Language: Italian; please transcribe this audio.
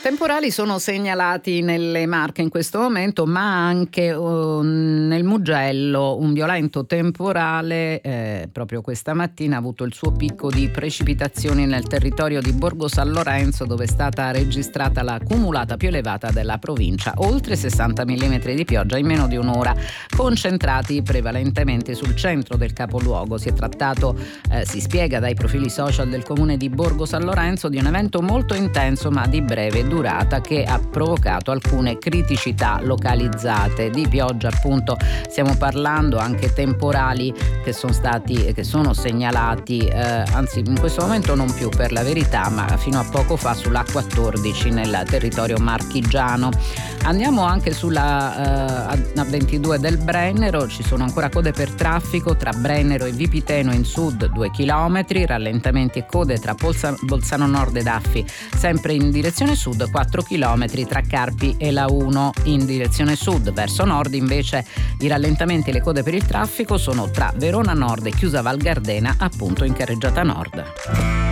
Temporali sono segnalati nelle Marche in questo momento, ma anche nel Mugello un violento temporale proprio questa mattina ha avuto il suo picco di precipitazioni nel territorio di Borgo San Lorenzo, dove è stata registrata la cumulata più elevata della provincia, oltre 60 mm di pioggia in meno di un'ora, concentrati prevalentemente sul centro del capoluogo. Si è trattato, si spiega dai profili social del comune di Borgo San Lorenzo, di un evento molto intenso ma di breve durata che ha provocato alcune criticità localizzate. Di pioggia appunto stiamo parlando, anche temporali che sono segnalati, anzi in questo momento non più per la verità, ma fino a poco fa sull'A14 nel territorio marchigiano. Andiamo anche sulla A22 del Brennero, ci sono ancora code per traffico tra Brennero e Vipiteno in sud 2 km, rallentamenti e code tra Bolzano Nord ed Affi sempre in direzione sud 4 km tra Carpi e la 1 in direzione sud. Verso nord invece i rallentamenti e le code per il traffico sono tra Verona Nord e Chiusa Val Gardena, appunto in carreggiata nord.